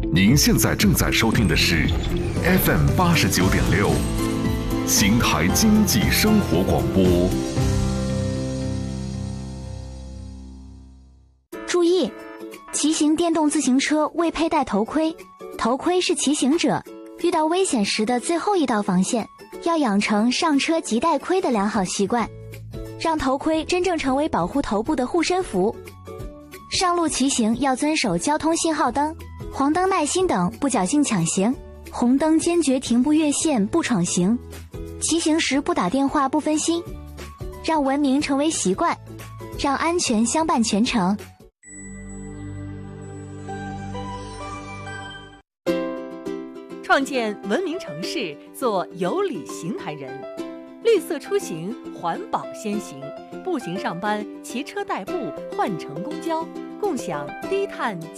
您现在正在收听的是 FM89.6邢台经济生活广播。 注意，骑行电动自行车未佩戴头盔，头盔是骑行者遇到危险时的最后一道防线，要养成上车即戴盔的良好习惯，让头盔真正成为保护头部的护身符。上路骑行要遵守交通信号灯、黄灯耐心等，不侥幸抢行，红灯坚决停不越线不闯行，骑行时不打电话不分心，让文明成为习惯，让安全相伴全程。 创建文明城市，做有礼邢台人。绿色出行，环保先行。步行上班，骑车代步，换乘公交，共享低碳